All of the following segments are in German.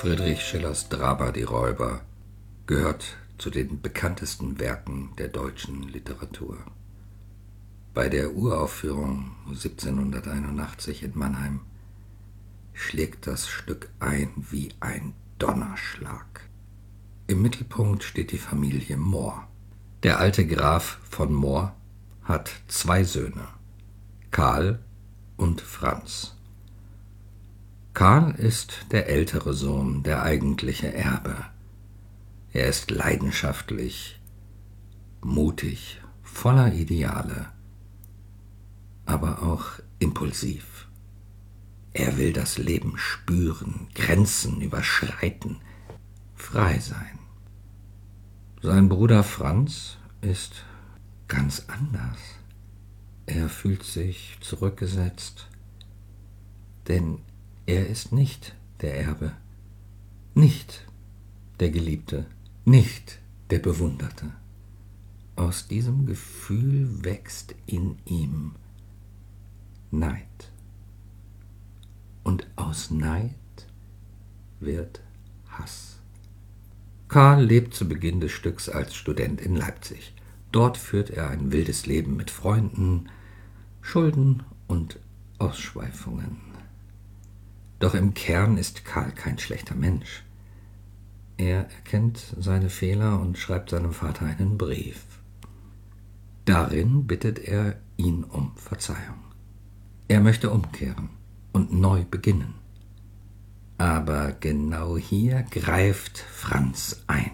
Friedrich Schillers Drama Die Räuber gehört zu den bekanntesten Werken der deutschen Literatur. Bei der Uraufführung 1781 in Mannheim schlägt das Stück ein wie ein Donnerschlag. Im Mittelpunkt steht die Familie Mohr. Der alte Graf von Mohr hat 2 Söhne, Karl und Franz. Karl ist der ältere Sohn, der eigentliche Erbe. Er ist leidenschaftlich, mutig, voller Ideale, aber auch impulsiv. Er will das Leben spüren, Grenzen überschreiten, frei sein. Sein Bruder Franz ist ganz anders. Er fühlt sich zurückgesetzt, denn er ist nicht der Erbe, nicht der Geliebte, nicht der Bewunderte. Aus diesem Gefühl wächst in ihm Neid. Und aus Neid wird Hass. Karl lebt zu Beginn des Stücks als Student in Leipzig. Dort führt er ein wildes Leben mit Freunden, Schulden und Ausschweifungen. Doch im Kern ist Karl kein schlechter Mensch. Er erkennt seine Fehler und schreibt seinem Vater einen Brief. Darin bittet er ihn um Verzeihung. Er möchte umkehren und neu beginnen. Aber genau hier greift Franz ein.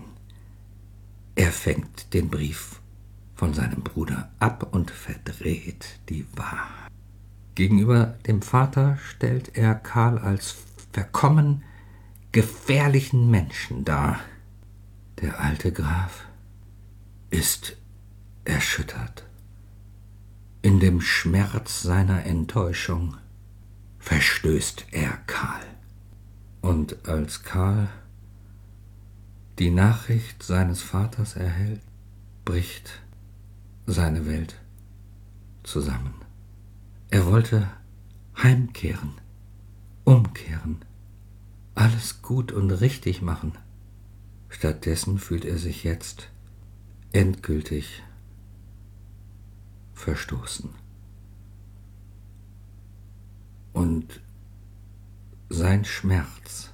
Er fängt den Brief von seinem Bruder ab und verdreht die Wahrheit. Gegenüber dem Vater stellt er Karl als verkommen gefährlichen Menschen dar. Der alte Graf ist erschüttert. In dem Schmerz seiner Enttäuschung verstößt er Karl. Und als Karl die Nachricht seines Vaters erhält, bricht seine Welt zusammen. Er wollte heimkehren, umkehren, alles gut und richtig machen. Stattdessen fühlt er sich jetzt endgültig verstoßen. Und sein Schmerz,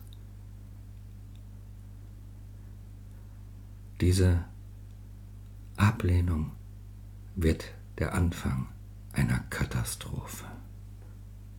diese Ablehnung, wird der Anfang einer Katastrophe.